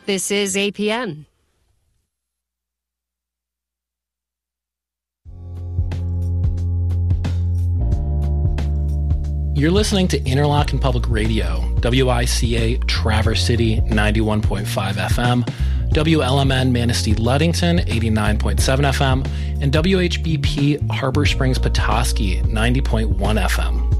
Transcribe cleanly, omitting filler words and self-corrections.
This is APN. You're listening to Interlochen Public Radio, WICA Traverse City 91.5 FM, WLMN Manistee Ludington 89.7 FM, and WHBP Harbor Springs Petoskey 90.1 FM.